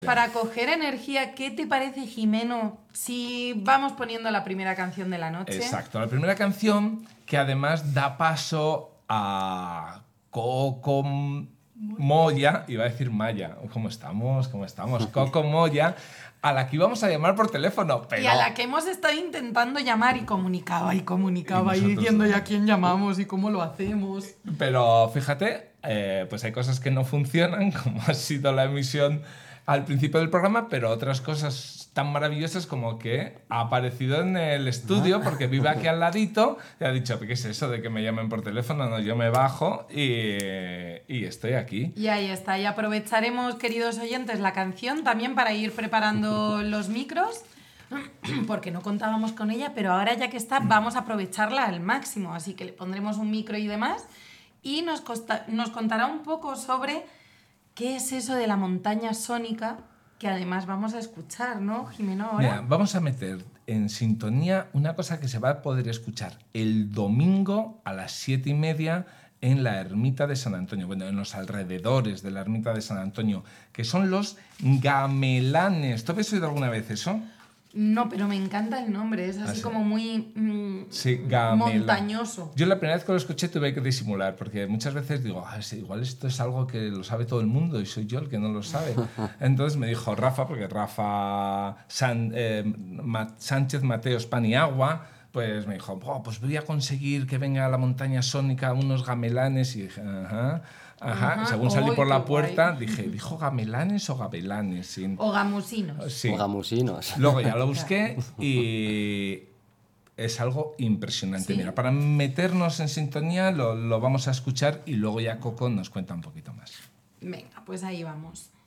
Para coger energía, ¿qué te parece, Jimeno, si vamos poniendo la primera canción de la noche? Exacto, la primera canción que además da paso a Coco Moya, iba a decir Maya, ¿cómo estamos? Coco Moya, a la que íbamos a llamar por teléfono, pero... Y a la que hemos estado intentando llamar y comunicaba y nosotros diciendo no. ya quién llamamos y cómo lo hacemos. Pero fíjate, pues hay cosas que no funcionan, como ha sido la emisión al principio del programa, pero otras cosas tan maravillosas como que ha aparecido en el estudio porque vive aquí al ladito y ha dicho, ¿qué es eso de que me llamen por teléfono? No, yo me bajo y estoy aquí. Y ahí está, y aprovecharemos, queridos oyentes, la canción también para ir preparando los micros, porque no contábamos con ella, pero ahora ya que está, vamos a aprovecharla al máximo, así que le pondremos un micro y demás, y nos contará un poco sobre qué es eso de la montaña sónica, que además vamos a escuchar, ¿no, Jimeno? Ahora. Mira, vamos a meter en sintonía una cosa que se va a poder escuchar el domingo a las 7:30 en la ermita de San Antonio, bueno, en los alrededores de la ermita de San Antonio, que son los gamelanes. ¿Tú habías oído alguna vez eso? No, pero me encanta el nombre, es así como muy sí, montañoso. Yo la primera vez que lo escuché tuve que disimular, porque muchas veces digo, igual esto es algo que lo sabe todo el mundo y soy yo el que no lo sabe. Entonces me dijo Rafa, porque Rafa Sánchez Mateos Paniagua, pues me dijo, pues voy a conseguir que venga a la montaña sónica unos gamelanes, y dije, Ajá. Según salí por la puerta, dije, ¿dijo gamelanes o gabelanes? Sí. O gamusinos. Sí. O gamusinos. Luego ya lo busqué y es algo impresionante. ¿Sí? Mira, para meternos en sintonía lo vamos a escuchar y luego ya Coco nos cuenta un poquito más. Venga, pues ahí vamos.